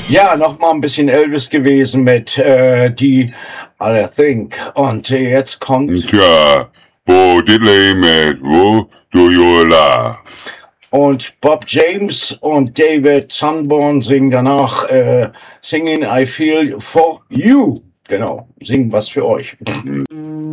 Ja, nochmal ein bisschen Elvis gewesen mit die I Think. Und jetzt kommt Tja, Bo Diddley mit Wo Do You Love? und Bob James und David Sanborn singen danach Singing I Feel For You. Genau, singen was für euch.